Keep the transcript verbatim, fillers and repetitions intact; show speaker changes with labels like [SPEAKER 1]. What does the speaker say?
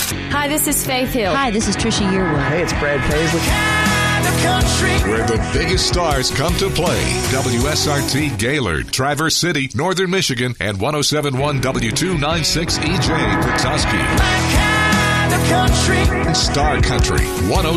[SPEAKER 1] Hi, this is Faith Hill.
[SPEAKER 2] Hi, this is Trisha Yearwood.
[SPEAKER 3] Hey, it's Brad Paisley.
[SPEAKER 4] Where the biggest stars come to play. W S R T Gaylord, Traverse City, Northern Michigan, and one oh seven point one W two ninety-six E J Petoskey. Star Country, one oh